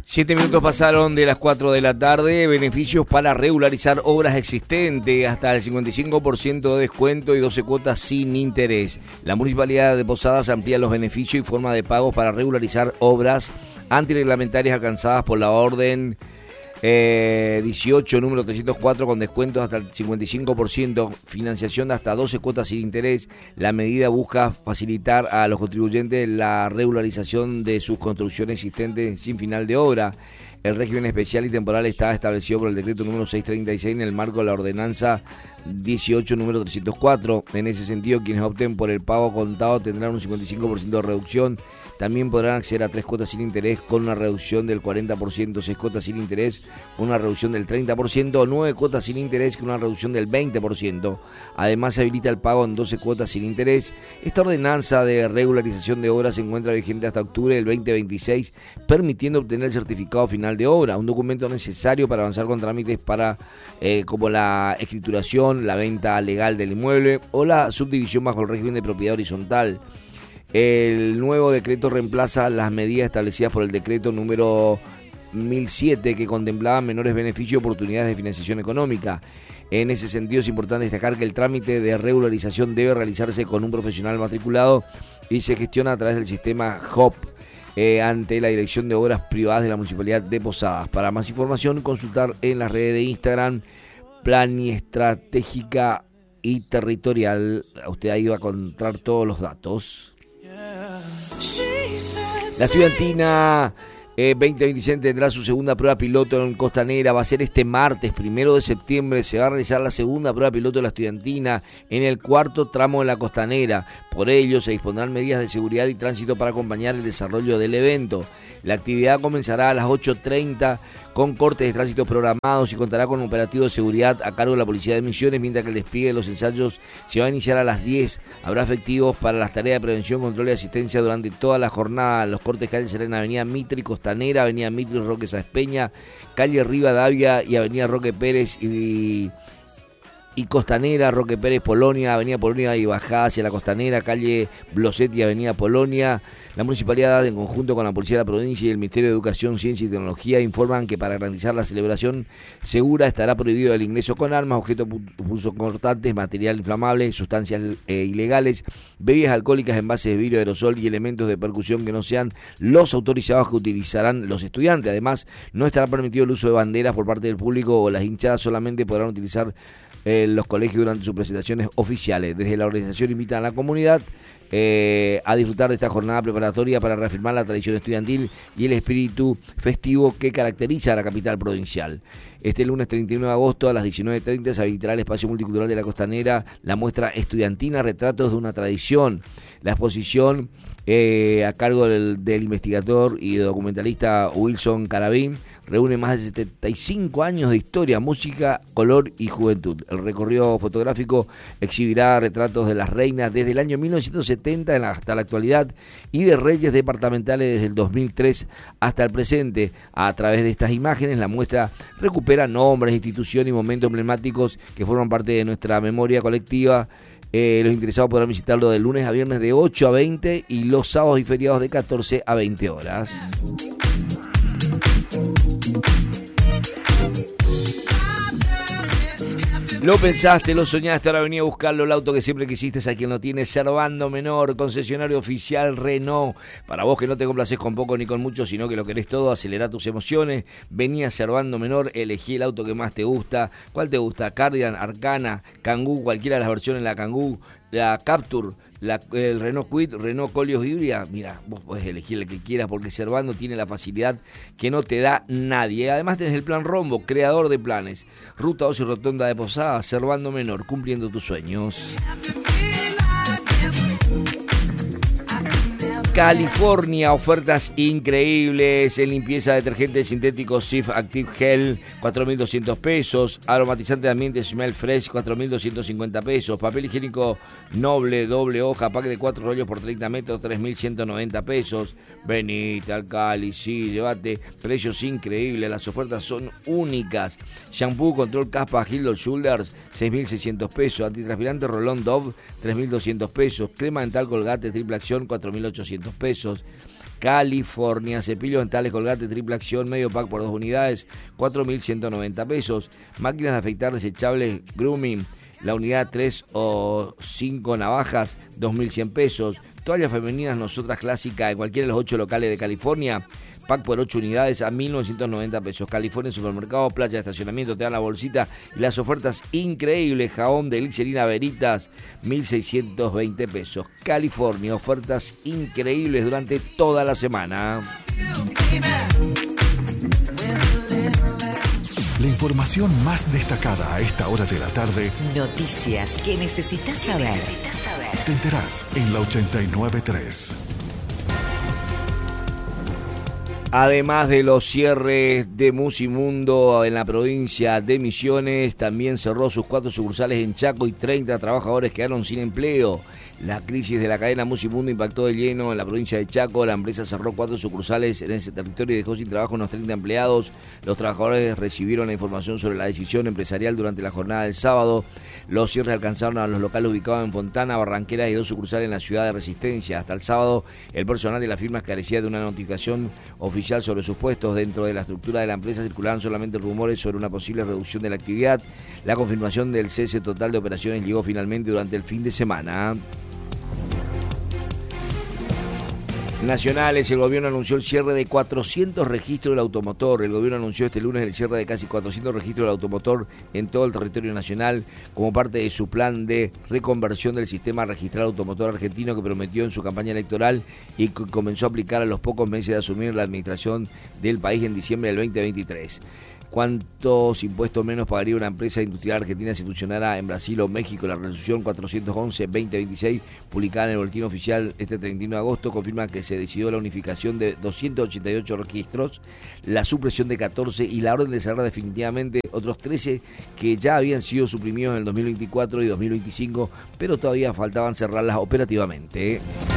7 minutos pasaron de las 4 de la tarde. Beneficios para regularizar obras existentes, hasta el 55% de descuento y 12 cuotas sin interés. La Municipalidad de Posadas amplía los beneficios y forma de pagos para regularizar obras antirreglamentarias alcanzadas por la orden 18, número 304, con descuentos hasta el 55%, financiación de hasta 12 cuotas sin interés. La medida busca facilitar a los contribuyentes la regularización de sus construcciones existentes sin final de obra. El régimen especial y temporal está establecido por el decreto número 636 en el marco de la ordenanza 18, número 304. En ese sentido, quienes opten por el pago contado tendrán un 55% de reducción. También podrán acceder a 3 cuotas sin interés con una reducción del 40%, 6 cuotas sin interés con una reducción del 30%, o 9 cuotas sin interés con una reducción del 20%. Además, se habilita el pago en 12 cuotas sin interés. Esta ordenanza de regularización de obras se encuentra vigente hasta octubre del 2026, permitiendo obtener el certificado final de obra, un documento necesario para avanzar con trámites para como la escrituración, la venta legal del inmueble o la subdivisión bajo el régimen de propiedad horizontal. El nuevo decreto reemplaza las medidas establecidas por el decreto número 1007, que contemplaba menores beneficios y oportunidades de financiación económica. En ese sentido, es importante destacar que el trámite de regularización debe realizarse con un profesional matriculado y se gestiona a través del sistema HOP ante la Dirección de Obras Privadas de la Municipalidad de Posadas. Para más información, consultar en las redes de Instagram, Planiestratégica y Territorial. Usted ahí va a encontrar todos los datos. La estudiantina 2026 tendrá su segunda prueba piloto en Costanera. Va a ser este martes 1 de septiembre. Se va a realizar la segunda prueba piloto de la estudiantina en el cuarto tramo de la Costanera. Por ello, se dispondrán medidas de seguridad y tránsito para acompañar el desarrollo del evento. La actividad comenzará a las 8:30 con cortes de tránsito programados y contará con un operativo de seguridad a cargo de la Policía de Misiones, mientras que el despliegue de los ensayos se va a iniciar a las 10. Habrá efectivos para las tareas de prevención, control y asistencia durante toda la jornada. Los cortes calle Serena, Avenida Mitre, Costanera, Avenida Mitre, Roque Sáenz Peña, calle Rivadavia y Avenida Roque Pérez y Costanera, Roque Pérez, Polonia, Avenida Polonia y bajada hacia la Costanera, calle Blosetti, Avenida Polonia. La Municipalidad, en conjunto con la Policía de la Provincia y el Ministerio de Educación, Ciencia y Tecnología, informan que para garantizar la celebración segura estará prohibido el ingreso con armas, objetos punzocortantes, material inflamable, sustancias ilegales, bebidas alcohólicas, envases de vidrio, aerosol y elementos de percusión que no sean los autorizados que utilizarán los estudiantes. Además, no estará permitido el uso de banderas por parte del público o las hinchadas solamente podrán utilizar los colegios durante sus presentaciones oficiales. Desde la organización invitan a la comunidad a disfrutar de esta jornada preparatoria para reafirmar la tradición estudiantil y el espíritu festivo que caracteriza a la capital provincial. Este lunes 31 de agosto a las 19:30 se habilitará el espacio multicultural de la Costanera, la muestra estudiantina Retratos de una Tradición. La exposición a cargo del investigador y documentalista Wilson Carabín reúne más de 75 años de historia, música, color y juventud. El recorrido fotográfico exhibirá retratos de las reinas desde el año 1970 hasta la actualidad y de reyes departamentales desde el 2003 hasta el presente. A través de estas imágenes, la muestra recupera nombres, instituciones y momentos emblemáticos que forman parte de nuestra memoria colectiva. Los interesados podrán visitarlo de lunes a viernes de 8 a 20 y los sábados y feriados de 14 a 20 horas. Lo pensaste, lo soñaste, ahora venía a buscarlo, el auto que siempre quisiste es a quien lo tiene. Servando Menor, concesionario oficial Renault. Para vos que no te complaces con poco ni con mucho, sino que lo querés todo, acelera tus emociones. Vení a Servando Menor, elegí el auto que más te gusta. ¿Cuál te gusta? Cardigan, Arcana, Kangoo, cualquiera de las versiones, la Kangoo, la Capture, el Renault Kwid, Renault Koleos híbrida. Mira, vos podés elegir el que quieras porque Servando tiene la facilidad que no te da nadie. Además tenés el plan Rombo, creador de planes. Ruta 12 Rotonda de Posadas, Servando Menor, cumpliendo tus sueños. California, ofertas increíbles en limpieza, detergente sintético Sif Active Gel, 4.200 pesos, aromatizante de ambiente Smell Fresh, 4.250 pesos, papel higiénico Noble, doble hoja, pack de 4 rollos por 30 metros, 3.190 pesos, venite al Cali, sí, llévate, precios increíbles, las ofertas son únicas, shampoo Control Caspa Head & Shoulders, 6.600 pesos, antitranspirante Rolón Dove, 3.200 pesos, crema dental Colgate Triple Acción, 4.800 pesos. California. Cepillos dentales Colgate triple acción, medio pack por 2 unidades, 4.190 pesos. Máquinas de afeitar desechables Grooming, la unidad 3 o 5 navajas, 2.100 pesos. Toallas femeninas Nosotras Clásica en cualquiera de los 8 locales de California, pack por 8 unidades a 1.990 pesos. California Supermercado, playa de estacionamiento, te dan la bolsita y las ofertas increíbles. Jabón de glicerina Veritas, 1.620 pesos. California, ofertas increíbles durante toda la semana. La información más destacada a esta hora de la tarde. Noticias que necesitas saber. Te enterás en la 89.3. Además de los cierres de Musimundo en la provincia de Misiones, también cerró sus 4 sucursales en Chaco y 30 trabajadores quedaron sin empleo. La crisis de la cadena Musimundo impactó de lleno en la provincia de Chaco. La empresa cerró 4 sucursales en ese territorio y dejó sin trabajo unos 30 empleados. Los trabajadores recibieron la información sobre la decisión empresarial durante la jornada del sábado. Los cierres alcanzaron a los locales ubicados en Fontana, Barranqueras y 2 sucursales en la ciudad de Resistencia. Hasta el sábado, el personal de las firmas carecía de una notificación oficial sobre sus puestos. Dentro de la estructura de la empresa circulaban solamente rumores sobre una posible reducción de la actividad. La confirmación del cese total de operaciones llegó finalmente durante el fin de semana. Nacionales, el gobierno anunció el cierre de 400 registros del automotor. El gobierno anunció este lunes el cierre de casi 400 registros del automotor en todo el territorio nacional como parte de su plan de reconversión del sistema registral automotor argentino que prometió en su campaña electoral y que comenzó a aplicar a los pocos meses de asumir la administración del país en diciembre del 2023. ¿Cuántos impuestos menos pagaría una empresa industrial argentina si funcionara en Brasil o México? La resolución 411-2026, publicada en el Boletín Oficial este 31 de agosto, confirma que se decidió la unificación de 288 registros, la supresión de 14 y la orden de cerrar definitivamente otros 13 que ya habían sido suprimidos en el 2024 y 2025, pero todavía faltaban cerrarlas operativamente.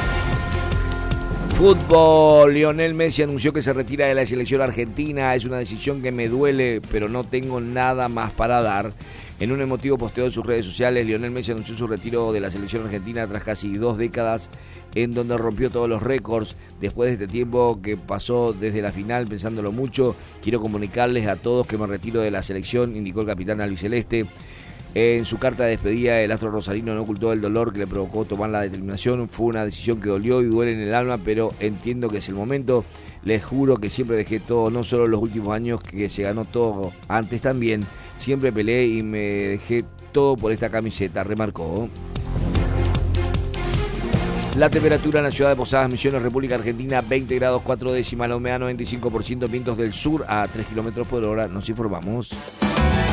Fútbol, Lionel Messi anunció que se retira de la selección argentina. Es una decisión que me duele, pero no tengo nada más para dar. En un emotivo posteo de sus redes sociales, Lionel Messi anunció su retiro de la selección argentina tras casi 2 décadas en donde rompió todos los récords. Después de este tiempo que pasó desde la final pensándolo mucho, quiero comunicarles a todos que me retiro de la selección, indicó el capitán albiceleste. En su carta de despedida, el astro rosarino no ocultó el dolor que le provocó tomar la determinación. Fue una decisión que dolió y duele en el alma, pero entiendo que es el momento. Les juro que siempre dejé todo, no solo los últimos años que se ganó todo, antes también. Siempre peleé y me dejé todo por esta camiseta, remarcó. La temperatura en la ciudad de Posadas Misiones, República Argentina, 20 grados 4 décimas, la humedad 95%, vientos del sur a 3 kilómetros por hora. Nos informamos.